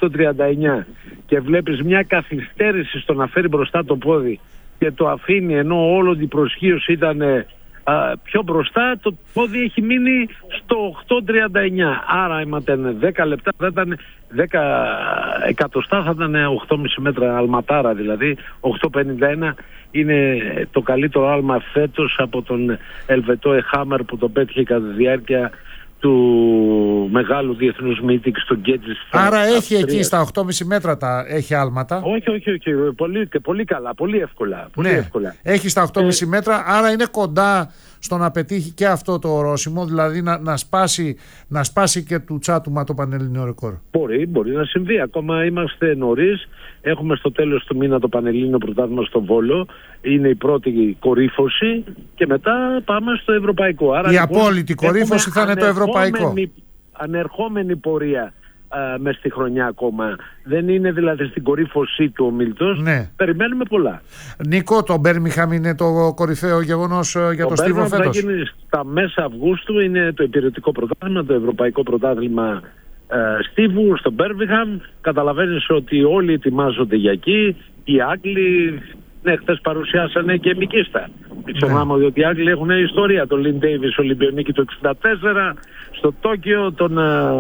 8.39 και βλέπεις μια καθυστέρηση στο να φέρει μπροστά το πόδι και το αφήνει ενώ όλη η προσχείωση ήταν πιο μπροστά, το πόδι έχει μείνει στο 8.39. Άρα ήμασταν 10 λεπτά, θα ήταν 10 εκατοστά, θα ήταν 8,5 μέτρα αλματάρα, δηλαδή 8.51 είναι το καλύτερο άλμα φέτος από τον Ελβετό Εχάμερ που το πέτυχε κατά τη διάρκεια του μεγάλου διεθνούς meeting στο Γκέτζις. Άρα έχει εκεί στα 8,5 μέτρα έχει άλματα. Όχι. Πολύ καλά, πολύ εύκολα. Εύκολα. Έχει στα 8,5 μέτρα, άρα είναι κοντά στο να πετύχει και αυτό το ορόσημο, δηλαδή να σπάσει και του Τσάτουμα το πανελλήνιο ρεκόρ. Μπορεί να συμβεί. Ακόμα είμαστε νωρίς. Έχουμε στο τέλος του μήνα το πανελλήνιο πρωτάθλημα στο Βόλο. Είναι η πρώτη κορύφωση και μετά πάμε στο ευρωπαϊκό. Άρα, η απόλυτη κορύφωση θα είναι το ευρωπαϊκό. Ανερχόμενη πορεία μες στη χρονιά ακόμα. Δεν είναι δηλαδή στην κορύφωσή του ο Μίλτος. Ναι. Περιμένουμε πολλά. Νίκο, το Μπέρμιχαμ είναι το κορυφαίο γεγονός για το Στίβο φέτος? Θα γίνει στα μέσα Αυγούστου. Είναι το υπηρετικό πρωτάθλημα, το ευρωπαϊκό πρωτάθλημα Στίβου στο Μπέρμιχαμ. Καταλαβαίνεις ότι όλοι ετοιμάζονται για εκεί. Οι Άγγλοι, χθες παρουσιάσανε και επικίστα. Ξεχνάμε ότι οι Άγγλοι έχουν ιστορία. Τον Λιν Ντέιβις Ολυμπιονίκη το 1964, στο Τόκιο τον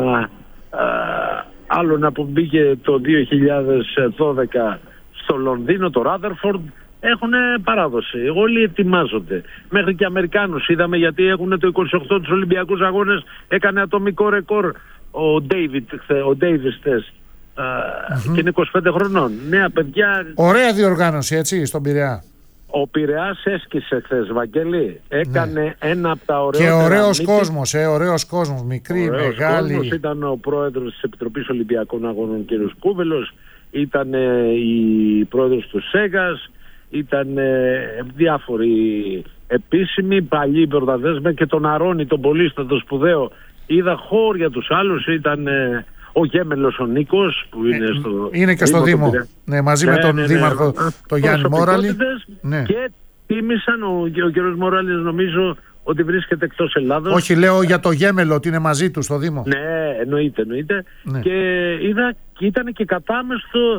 άλλον που μπήκε το 2012 στο Λονδίνο, το Ράδερφορντ. Έχουν παράδοση. Όλοι ετοιμάζονται. Μέχρι και Αμερικάνους είδαμε, γιατί έχουν το 28 τους Ολυμπιακούς Αγώνες. Έκανε ατομικό ρεκόρ ο Ντέιβις χθες. Και είναι 25 χρονών. Νέα παιδιά. Ωραία διοργάνωση, έτσι, στον Πειραιά. Ο Πειραιάς έσκησε χθες, Βαγγέλη. Έκανε ένα από τα ωραία. Και ωραίος κόσμος, μικρή, μεγάλη. Ήταν ο πρόεδρος της Επιτροπής Ολυμπιακών Αγώνων κ. Κούβελος, ήταν η πρόεδρος του ΣΕΓΑΣ, ήταν διάφοροι επίσημοι, παλιοί πρωταθλητές, και τον Αρώνη, τον πολύστατο σπουδαίο. Είδα χώρια τους άλλους, ήταν ο Γέμελος ο Νίκος που είναι και στο Δήμο. Ναι, μαζί με τον Δήμαρχο τον Γιάννη Μόραλη. Ναι. Και τίμησαν ο κ. Μόραλης, νομίζω ότι βρίσκεται εκτός Ελλάδος. Όχι, λέω για το Γέμελο ότι είναι μαζί του στο Δήμο. Ναι, εννοείται. Ναι. Και είδα και ήταν και κατάμεστο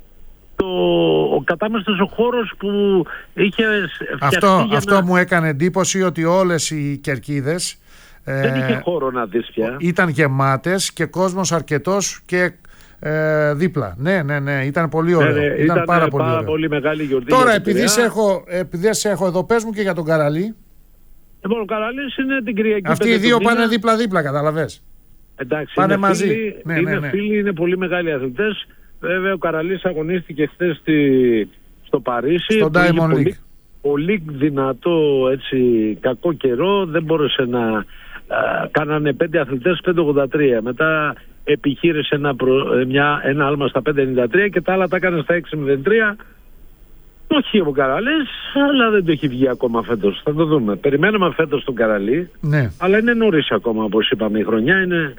ο χώρος που είχε φτιαχτεί. Αυτό μου έκανε εντύπωση, ότι όλες οι κερκίδες δεν είχε χώρο να δεις πια. Ήταν γεμάτες και κόσμος αρκετός και δίπλα. Ναι, ήταν πολύ ωραίο. Ήταν πάρα πολύ μεγάλη γιορτή. Τώρα, επειδή σε έχω εδώ, πες μου και για τον Καραλή. Λοιπόν, ο Καραλής είναι την Κυριακή. Αυτοί οι δύο πάνε δίπλα-δίπλα, καταλαβες. Εντάξει, πάνε είναι μαζί. Φίλοι, είναι πολύ μεγάλοι αθλητές. Βέβαια, ο Καραλής αγωνίστηκε χθες στο Παρίσι. Στο Diamond League. Πολύ δυνατό, έτσι, κακό καιρό. Δεν μπόρεσε να... κάνανε 5 αθλητές 5.83. Μετά επιχείρησε ένα άλμα στα 5.93 και τα άλλα τα έκανε στα 6.03. Το έχει ο Καραλής, αλλά δεν το έχει βγει ακόμα φέτος. Θα το δούμε. Περιμέναμε φέτος τον Καραλή, ναι. Αλλά είναι νωρίς ακόμα, όπως είπαμε. Η χρονιά είναι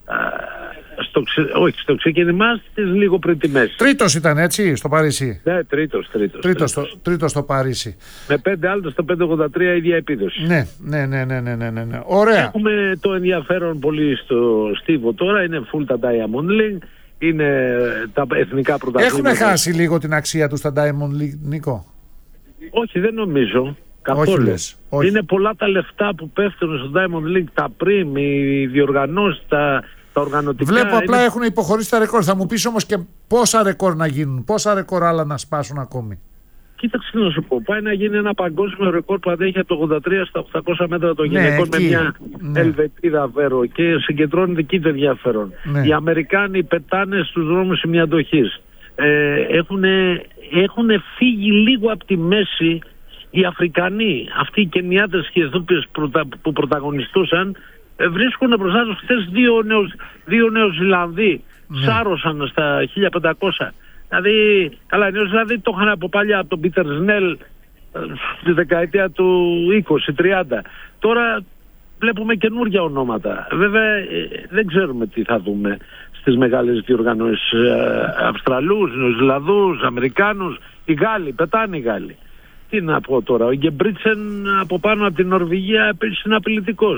στο ξεκίνημά της, λίγο πριν τη μέση. Τρίτος ήταν, έτσι, στο Παρίσι. Ναι, τρίτος στο Παρίσι. Με 5 άλλους στο 5.83 ίδια επίδοση. Ναι. Ωραία. Έχουμε το ενδιαφέρον πολύ στο Στίβο τώρα, είναι full τα Diamond League. Είναι τα εθνικά πρωταθλήματα. Έχουν χάσει λίγο την αξία του στα Diamond League, Νίκο? Όχι, δεν νομίζω καθόλου. Είναι πολλά τα λεφτά που πέφτουν στο Diamond League, τα πριμ, οι διοργανώσεις, τα οργανωτικά. Βλέπω απλά έχουν υποχωρήσει τα ρεκόρ. Θα μου πεις όμως και πόσα ρεκόρ να γίνουν, πόσα ρεκόρ άλλα να σπάσουν ακόμη. Κοίταξε να σου πω, πάει να γίνει ένα παγκόσμιο ρεκόρ που αντέχει από το 83 στα 800 μέτρα των γυναικών, με μια Ελβετίδα Βέρο, και συγκεντρώνεται εκεί το ενδιαφέρον. Οι Αμερικάνοι πετάνε στους δρόμους ημιαντοχής. Έχουν φύγει λίγο από τη μέση οι Αφρικανοί. Αυτοί οι Κενιάτες και οι Αιθιόπιες που πρωταγωνιστούσαν βρίσκουν μπροστά τους χθες δύο Νεοζηλανδοί. Σάρωσαν στα 1500. Δηλαδή, καλά, οι Νεοζηλανδοί το είχαν από παλιά, από τον Πίτερ Σνέλ στη δεκαετία του 20-30. Τώρα βλέπουμε καινούργια ονόματα. Βέβαια, δεν ξέρουμε τι θα δούμε στις μεγάλες διοργανώσεις. Αυστραλούς, Νεοζηλανδούς, Αμερικάνους, οι Γάλλοι, πετάνε οι Γάλλοι. Τι να πω τώρα, ο Γκεμπρίτσεν από πάνω από την Νορβηγία επίσης είναι απειλητικός.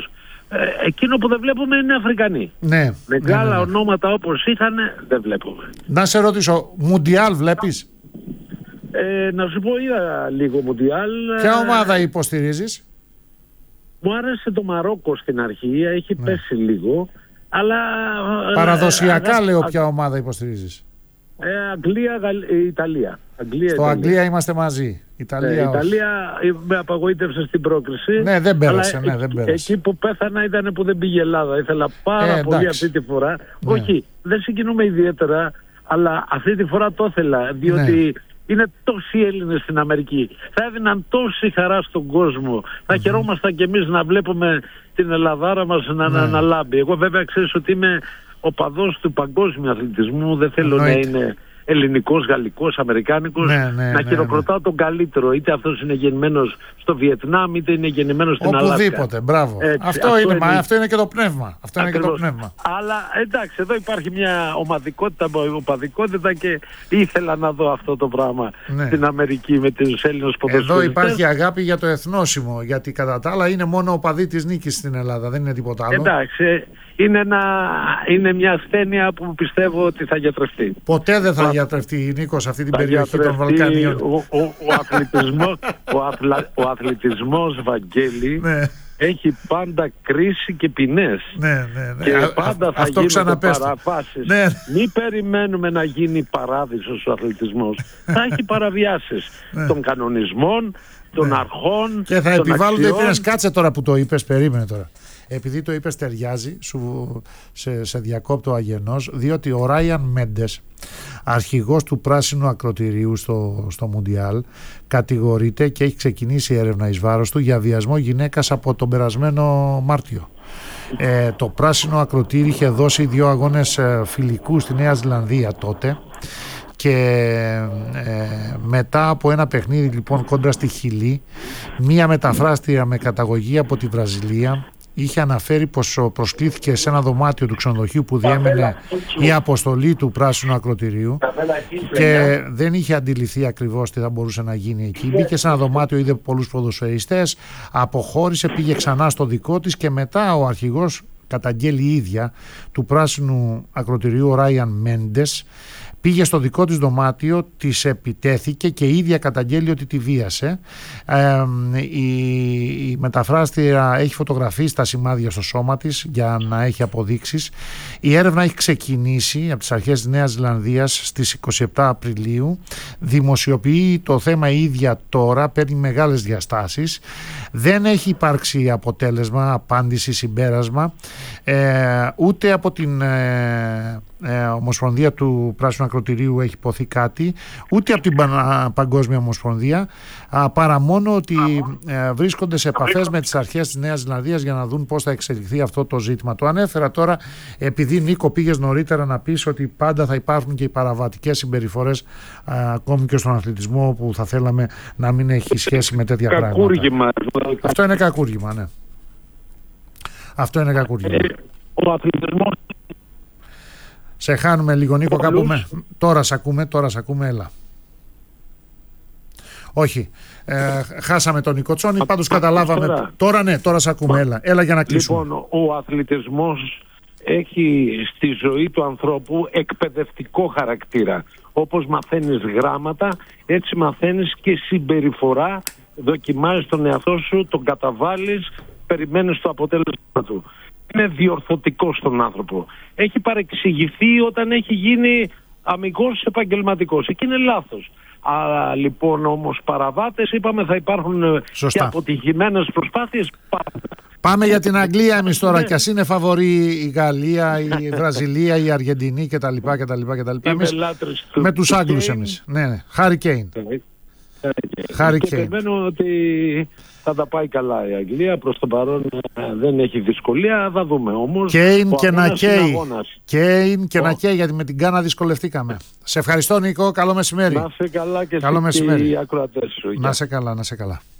Εκείνο που δεν βλέπουμε είναι Αφρικανοί. Ναι, Μεγάλα ονόματα όπως είχαν δεν βλέπουμε. Να σε ρωτήσω, Μουντιάλ βλέπεις? Να σου πω, είδα λίγο Μουντιάλ. Ποια ομάδα υποστηρίζεις? Μου άρεσε το Μαρόκο στην αρχή, έχει πέσει λίγο. Αλλά παραδοσιακά λέω ποια ομάδα υποστηρίζεις. Αγγλία, Ιταλία. Στο Αγγλία είμαστε μαζί. Ιταλία με απαγοήτευσε στην πρόκριση. Ναι, δεν πέρασε. Δεν πέρασε. Εκεί που πέθανα ήταν που δεν πήγε η Ελλάδα. Ήθελα πάρα πολύ αυτή τη φορά. Ναι. Όχι, δεν συγκινούμε ιδιαίτερα, αλλά αυτή τη φορά το ήθελα. Διότι είναι τόσοι Έλληνες στην Αμερική. Θα έδιναν τόση χαρά στον κόσμο. Θα χαιρόμασταν κι εμείς να βλέπουμε την Ελλαδάρα μας να λάμπει. Εγώ βέβαια ξέρεις ότι είμαι οπαδός του παγκόσμιου αθλητισμού. Δεν θέλω να είναι ελληνικός, γαλλικός, αμερικάνικος. Να χειροκροτάω τον καλύτερο. Είτε αυτός είναι γεννημένος στο Βιετνάμ, είτε είναι γεννημένος στην Αλάσκα. Οπουδήποτε, μπράβο. Αυτό είναι και το πνεύμα. Αυτό είναι και το πνεύμα. Αλλά εντάξει, εδώ υπάρχει μια οπαδικότητα και ήθελα να δω αυτό το πράγμα στην Αμερική με τους Έλληνες ποδοσφαιριστές. Εδώ υπάρχει αγάπη για το εθνόσημο, γιατί κατά τα άλλα είναι μόνο οπαδοί της νίκης στην Ελλάδα, δεν είναι τίποτα άλλο. Εντάξει, είναι μια ασθένεια που πιστεύω ότι θα γιατρευτεί. Ποτέ δεν θα γιατρευτεί, Νίκο, σε αυτή την περιοχή των Βαλκανίων. Ο αθλητισμός, Βαγγέλη, έχει πάντα κρίση και ποινές. Και πάντα θα γίνονται παραβάσεις. Μην περιμένουμε να γίνει παράδεισος ο αθλητισμός. Θα έχει παραβιάσεις των κανονισμών, των αρχών. Και θα επιβάλλονται οι ποινές. Κάτσε τώρα που το είπες, περίμενε τώρα. Επειδή το είπες ταιριάζει, σε διακόπτω αγενός, διότι ο Ράιαν Μέντες, αρχηγός του πράσινου ακροτηρίου στο Μουντιάλ, κατηγορείται και έχει ξεκινήσει έρευνα εις βάρος του για βιασμό γυναίκας από τον περασμένο Μάρτιο. Το πράσινο ακροτήρι είχε δώσει 2 αγώνες φιλικού στη Νέα Ζηλανδία τότε και μετά από ένα παιχνίδι λοιπόν κόντρα στη Χιλή, μία μεταφράστρια με καταγωγή από τη Βραζιλία είχε αναφέρει πως προσκλήθηκε σε ένα δωμάτιο του ξενοδοχείου που διέμενε η αποστολή του πράσινου ακροτηρίου και δεν είχε αντιληφθεί ακριβώς τι θα μπορούσε να γίνει εκεί. Μπήκε σε ένα δωμάτιο, είδε πολλούς ποδοσφαιριστές, αποχώρησε, πήγε ξανά στο δικό της και μετά ο αρχηγός καταγγέλει η ίδια του πράσινου ακροτηρίου, ο Ράιαν Μέντες, πήγε στο δικό της δωμάτιο, της επιτέθηκε και η ίδια καταγγέλει ότι τη βίασε. Η μεταφράστρια έχει φωτογραφίσει τα σημάδια στο σώμα της για να έχει αποδείξεις. Η έρευνα έχει ξεκινήσει από τις αρχές της Νέας Ζηλανδίας στις 27 Απριλίου. Δημοσιοποιεί το θέμα η ίδια τώρα, παίρνει μεγάλες διαστάσεις. Δεν έχει υπάρξει αποτέλεσμα, απάντηση, συμπέρασμα ούτε από την Ομοσπονδία του Πράσινου Ακροτηρίου έχει υποθεί κάτι, ούτε από την Παγκόσμια Ομοσπονδία, παρά μόνο ότι βρίσκονται σε επαφές με τις αρχές της Νέας Ζηλανδίας για να δουν πώς θα εξελιχθεί αυτό το ζήτημα. Το ανέφερα τώρα επειδή, Νίκο, πήγες νωρίτερα να πεις ότι πάντα θα υπάρχουν και οι παραβατικές συμπεριφορές ακόμη και στον αθλητισμό που θα θέλαμε να μην έχει σχέση με τέτοια πράγματα. Αυτό είναι κακούργημα, ναι. Αυτό είναι κακούργημα. Ο αθλητισμός. Σε χάνουμε λίγο, Νίκο, κάπου τώρα σ' ακούμε, έλα. Όχι, χάσαμε τον Νίκο Τσόνη, πάντως καταλάβαμε. Τώρα σ' ακούμε, έλα για να κλείσουμε. Λοιπόν, ο αθλητισμός έχει στη ζωή του ανθρώπου εκπαιδευτικό χαρακτήρα. Όπως μαθαίνεις γράμματα, έτσι μαθαίνεις και συμπεριφορά, δοκιμάζεις τον εαυτό σου, τον καταβάλεις, περιμένεις το αποτέλεσμα του. Είναι διορθωτικό στον άνθρωπο. Έχει παρεξηγηθεί όταν έχει γίνει αμιγώς επαγγελματικός. Εκεί είναι λάθος. Άρα λοιπόν όμως παραβάτες, είπαμε, θα υπάρχουν και αποτυχημένες προσπάθειες. Πάμε για την Αγγλία εμείς τώρα, κι ας είναι φαβορή η Γαλλία, η Βραζιλία, η Αργεντινή κτλ. Εμείς με τους Άγγλους εμείς. Ναι. Χάρι Κέιν. Και περιμένω ότι θα τα πάει καλά η Αγγλία. Προς το παρόν δεν έχει δυσκολία, θα δούμε όμως. Κέιν και να καίει, γιατί με την Γκάνα δυσκολευτήκαμε. Σε ευχαριστώ, Νίκο, καλό μεσημέρι. Να σε καλά και οι ακροατές σου. Να σε καλά.